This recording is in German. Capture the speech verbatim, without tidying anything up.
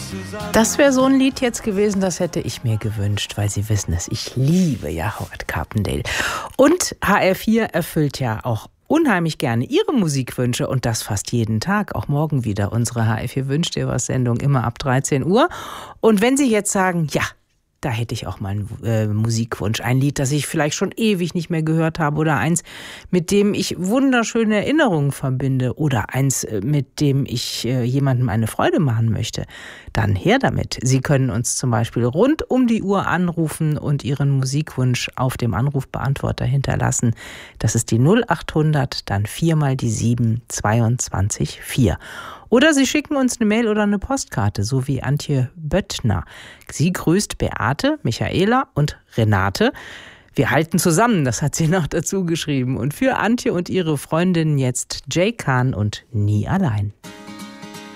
Das wäre so ein Lied jetzt gewesen, das hätte ich mir gewünscht, weil Sie wissen es, ich liebe ja Howard Carpendale. Und H R vier erfüllt ja auch unheimlich gerne Ihre Musikwünsche und das fast jeden Tag, auch morgen wieder unsere H R vier Wünscht dir was Sendung, immer ab dreizehn Uhr. Und wenn Sie jetzt sagen, ja, da hätte ich auch mal einen äh, Musikwunsch. Ein Lied, das ich vielleicht schon ewig nicht mehr gehört habe oder eins, mit dem ich wunderschöne Erinnerungen verbinde oder eins, mit dem ich äh, jemandem eine Freude machen möchte. Dann her damit. Sie können uns zum Beispiel rund um die Uhr anrufen und Ihren Musikwunsch auf dem Anrufbeantworter hinterlassen. Das ist die null acht hundert, dann viermal die sieben, zweiundzwanzig vier. Oder Sie schicken uns eine Mail oder eine Postkarte, so wie Antje Böttner. Sie grüßt Beate, Michaela und Renate. Wir halten zusammen, das hat sie noch dazu geschrieben. Und für Antje und ihre Freundin jetzt Jay Kahn und Nie allein.